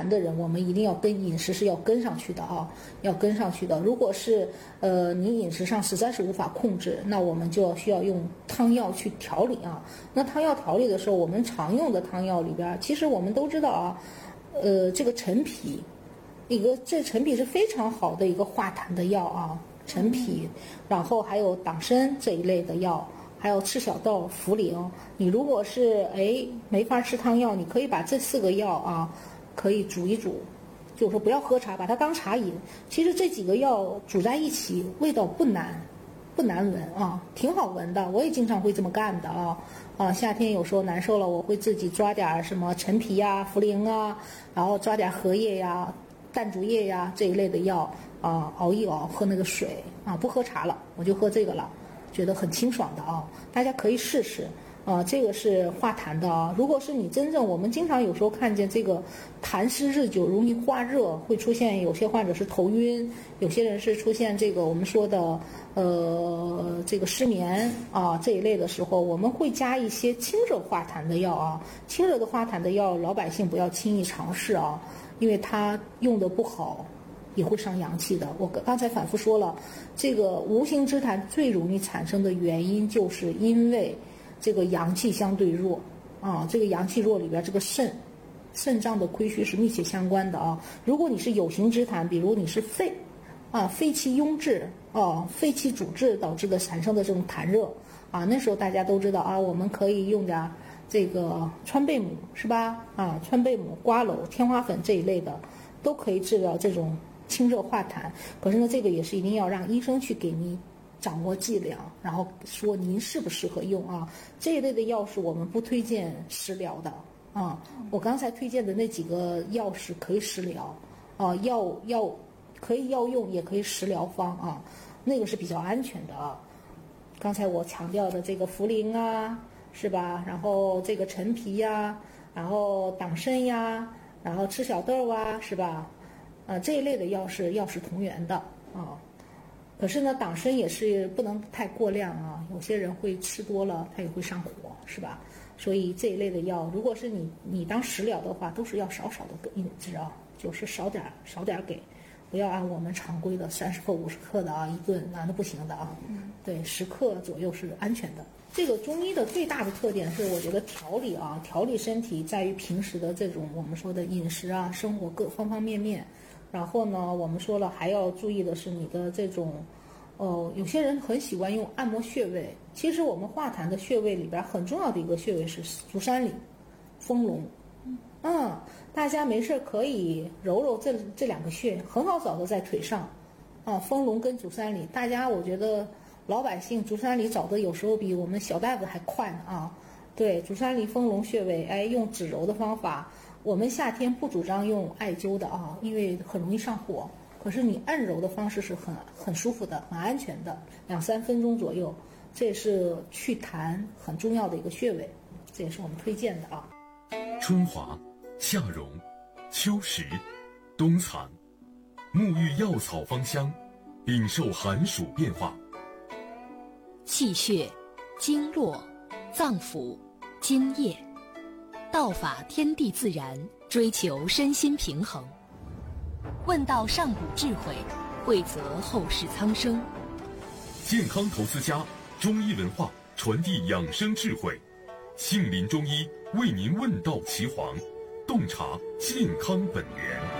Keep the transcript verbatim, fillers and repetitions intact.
谈的人，我们一定要跟饮食是要跟上去的啊，要跟上去的。如果是呃你饮食上实在是无法控制，那我们就要需要用汤药去调理啊。那汤药调理的时候，我们常用的汤药里边，其实我们都知道啊，呃，这个陈皮，一个这陈皮是非常好的一个化痰的药啊，陈皮，然后还有党参这一类的药。还有赤小豆、茯苓，你如果是哎没法吃汤药，你可以把这四个药啊，可以煮一煮，就是说不要喝茶，把它当茶饮。其实这几个药煮在一起，味道不难，不难闻啊，挺好闻的。我也经常会这么干的啊啊，夏天有时候难受了，我会自己抓点什么陈皮呀、茯苓啊，然后抓点荷叶呀、淡竹叶呀这一类的药啊，熬一熬，喝那个水啊，不喝茶了，我就喝这个了。觉得很清爽的啊，大家可以试试啊，这个是化痰的啊。如果是你真正，我们经常有时候看见这个痰湿日久容易化热，会出现有些患者是头晕，有些人是出现这个我们说的呃这个失眠啊这一类的时候，我们会加一些清热化痰的药啊。清热的化痰的药，老百姓不要轻易尝试啊，因为它用的不好。也会伤阳气的。我刚才反复说了，这个无形之痰最容易产生的原因，就是因为这个阳气相对弱啊。这个阳气弱里边，这个肾肾脏的亏虚是密切相关的啊。如果你是有形之痰，比如你是肺啊，肺气壅滞啊，肺气阻滞导致的产生的这种痰热啊，那时候大家都知道啊，我们可以用点这个川贝母是吧？啊，川贝母、瓜蒌、天花粉这一类的，都可以治疗这种清热化痰。可是呢，这个也是一定要让医生去给您掌握剂量，然后说您适不适合用啊。这一类的药是我们不推荐食疗的啊。我刚才推荐的那几个药是可以食疗啊，药药可以药用，也可以食疗方啊，那个是比较安全的啊。刚才我强调的这个茯苓啊，是吧？然后这个陈皮呀，然后党参呀，然后赤小豆啊，是吧？呃，这一类的药是药食同源的啊。可是呢，党参也是不能太过量啊，有些人会吃多了，它也会上火，是吧？所以这一类的药，如果是你你当食疗的话，都是要少少的饮食啊，就是少点少点给，不要按我们常规的三十克、五十克的啊一顿，那那不行的啊。对，十克左右是安全的。这个中医的最大的特点是，我觉得调理啊，调理身体在于平时的这种我们说的饮食啊，生活各方方面面。然后呢，我们说了还要注意的是你的这种，呃，有些人很喜欢用按摩穴位。其实我们化痰的穴位里边很重要的一个穴位是足三里、丰隆。嗯，大家没事可以揉揉这这两个穴，很好找的在腿上，啊，丰隆跟足三里。大家我觉得老百姓足三里找的有时候比我们小大夫还快呢啊。对，足三里、丰隆穴位，哎，用指揉的方法。我们夏天不主张用艾灸的啊，因为很容易上火。可是你按揉的方式是很很舒服的，很安全的，两三分钟左右，这也是祛痰很重要的一个穴位，这也是我们推荐的啊。 春华、夏荣、秋实、冬藏，沐浴药草芳香，禀受寒暑变化。 气血、经络、脏腑、津液，道法天地自然，追求身心平衡。问道上古智慧，惠泽后世苍生。 健康投资家，中医文化传递养生智慧。杏林中医为您问道岐黄，洞察健康本源。